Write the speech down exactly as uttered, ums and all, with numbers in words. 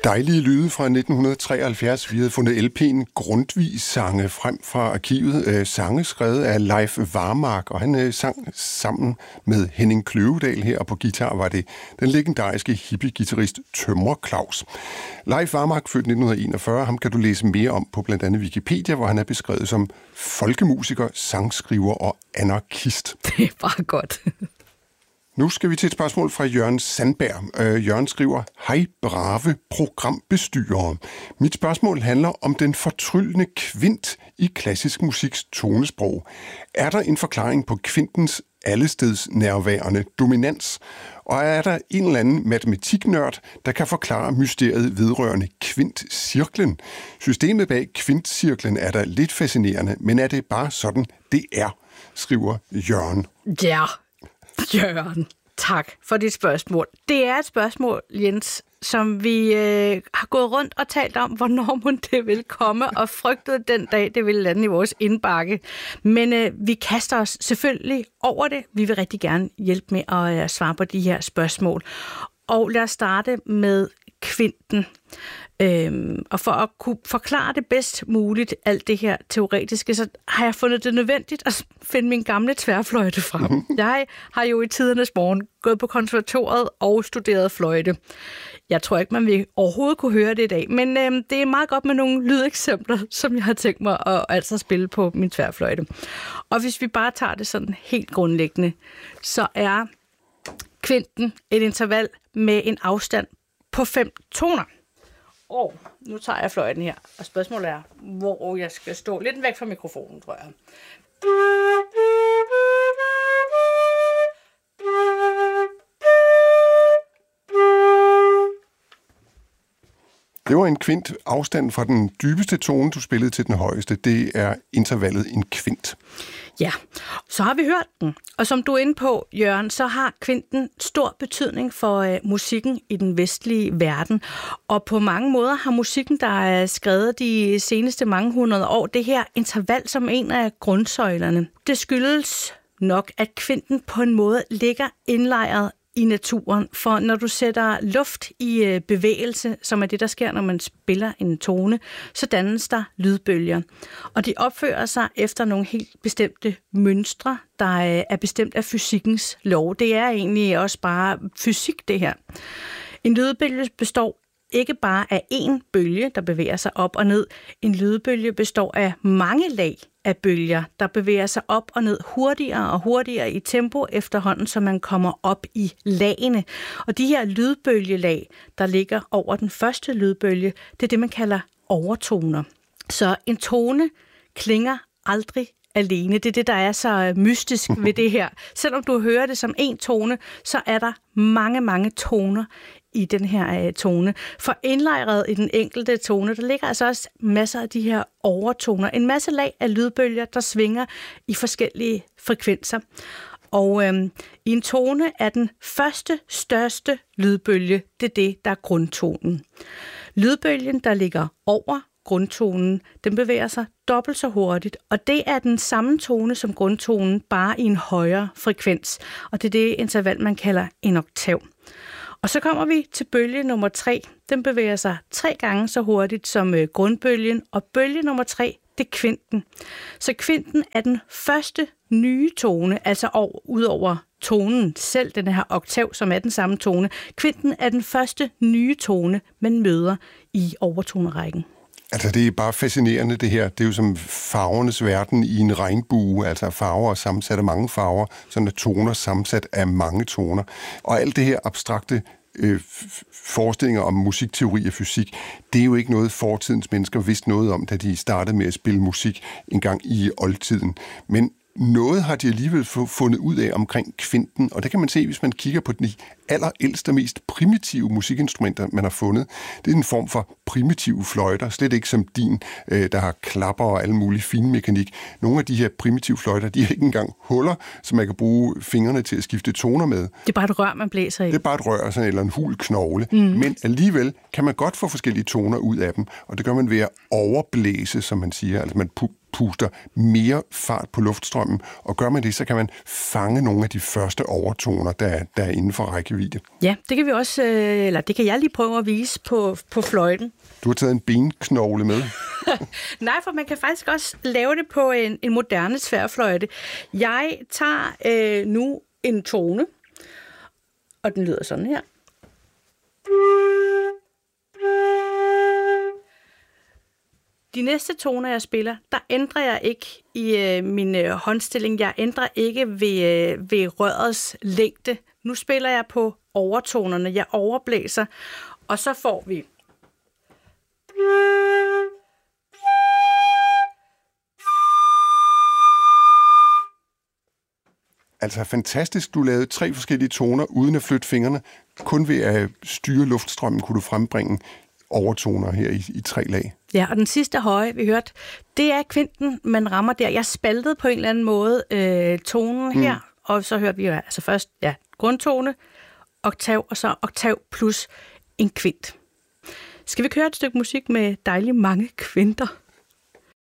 Dejlige lyde fra nitten treoghalvfjerds. Vi havde fundet L P'en Grundtvig-sange frem fra arkivet. Øh, sange skrevet af Leif Varmark, og han øh, sang sammen med Henning Kløvedal her, og på guitar var det den legendariske hippie-guitarist Tømrer Claus. Leif Varmark, født nitten enogfyrre, ham kan du læse mere om på blandt andet Wikipedia, hvor han er beskrevet som folkemusiker, sangskriver og anarkist. Det er bare godt. Nu skal vi til et spørgsmål fra Jørgen Sandberg. Øh, Jørgen skriver, hej brave programbestyrere. Mit spørgsmål handler om den fortryllende kvint i klassisk musiks tonesprog. Er der en forklaring på kvintens allesteds nærværende dominans? Og er der en eller anden matematiknørd, der kan forklare mysteriet vedrørende kvintcirklen? Systemet bag kvintcirklen er da lidt fascinerende, men er det bare sådan, det er, skriver Jørgen. Ja, Jørgen, tak for dit spørgsmål. Det er et spørgsmål, Jens, som vi øh, har gået rundt og talt om, hvornår må det vil komme, og frygtet den dag, det vil lande i vores indbakke. Men øh, vi kaster os selvfølgelig over det. Vi vil rigtig gerne hjælpe med at øh, svare på de her spørgsmål. Og lad os starte med kvinten. Øhm, og for at kunne forklare det bedst muligt, alt det her teoretiske, så har jeg fundet det nødvendigt at finde min gamle tværfløjte frem. Jeg har jo i tidernes morgen gået på konservatoriet og studeret fløjte. Jeg tror ikke, man vil overhovedet kunne høre det i dag, men øhm, det er meget godt med nogle lydeksempler, som jeg har tænkt mig at altså spille på min tværfløjte. Og hvis vi bare tager det sådan helt grundlæggende, så er kvinten et interval med en afstand på fem toner. Og nu tager jeg fløjten her, og spørgsmålet er, hvor jeg skal stå. Lidt væk fra mikrofonen, tror jeg. Det var en kvint. Afstand fra den dybeste tone, du spillede til den højeste, det er intervallet en kvint. Ja, så har vi hørt den. Og som du er inde på, Jørgen, så har kvinten stor betydning for øh, musikken i den vestlige verden. Og på mange måder har musikken, der er skrevet de seneste mange hundrede år, det her interval som en af grundsøjlerne. Det skyldes nok, at kvinten på en måde ligger indlejret i naturen, for når du sætter luft i bevægelse, som er det, der sker, når man spiller en tone, så dannes der lydbølger. Og de opfører sig efter nogle helt bestemte mønstre, der er bestemt af fysikkens lov. Det er egentlig også bare fysik, det her. En lydbølge består ikke bare af én bølge, der bevæger sig op og ned. En lydbølge består af mange lag af bølger, der bevæger sig op og ned hurtigere og hurtigere i tempo efterhånden, så man kommer op i lagene. Og de her lydbølgelag, der ligger over den første lydbølge, det er det, man kalder overtoner. Så en tone klinger aldrig alene. Det er det, der er så mystisk ved det her. Selvom du hører det som en tone, så er der mange, mange toner i den her uh, tone. For indlejret i den enkelte tone, der ligger altså også masser af de her overtoner. En masse lag af lydbølger, der svinger i forskellige frekvenser. Og øhm, i en tone er den første, største lydbølge, det er det, der er grundtonen. Lydbølgen, der ligger over grundtonen, den bevæger sig dobbelt så hurtigt, og det er den samme tone som grundtonen, bare i en højere frekvens. Og det er det interval, man kalder en oktav. Og så kommer vi til bølge nummer tre. Den bevæger sig tre gange så hurtigt som øh, grundbølgen, og bølge nummer tre, det er kvinten. Så kvinten er den første nye tone, altså over, ud over tonen selv, den her oktav, som er den samme tone. Kvinten er den første nye tone, man møder i overtonerækken. Altså, det er bare fascinerende, det her. Det er jo som farvernes verden i en regnbue, altså farver er sammensat af mange farver, sådan er toner sammensat af mange toner. Og alt det her abstrakte øh, forestillinger om musikteori og fysik, det er jo ikke noget, fortidens mennesker vidste noget om, da de startede med at spille musik en gang i oldtiden. Men noget har de alligevel fundet ud af omkring kvinten, og det kan man se, hvis man kigger på de allerældste og mest primitive musikinstrumenter, man har fundet. Det er en form for primitive fløjter, slet ikke som din, der har klapper og alle mulige fine mekanik. Nogle af de her primitive fløjter, de har ikke engang huller, så man kan bruge fingrene til at skifte toner med. Det er bare et rør, man blæser i. Det er bare et rør, sådan, eller en hul knogle. Mm. Men alligevel kan man godt få forskellige toner ud af dem, og det gør man ved at overblæse, som man siger. Altså man puster mere fart på luftstrømmen, og gør man det, så kan man fange nogle af de første overtoner, der, der er inden for rækkevidde. Ja, det kan vi også, eller det kan jeg lige prøve at vise på, på fløjten. Du har taget en benknogle med. Nej, for man kan faktisk også lave det på en, en moderne tværfløjte. Jeg tager øh, nu en tone, og den lyder sådan her. De næste toner, jeg spiller, der ændrer jeg ikke i øh, min øh, håndstilling. Jeg ændrer ikke ved, øh, ved rørets længde. Nu spiller jeg på overtonerne. Jeg overblæser, og så får vi... Altså fantastisk, du lavede tre forskellige toner uden at flytte fingrene. Kun ved at styre luftstrømmen kunne du frembringe overtoner her i, i tre lag. Ja, og den sidste høje, vi hørte, det er kvinten, man rammer der. Jeg spaltede på en eller anden måde øh, tonen her, mm. og så hørte vi jo altså først ja, grundtone, oktav, og så oktav plus en kvint. Skal vi køre et stykke musik med dejligt mange kvinter?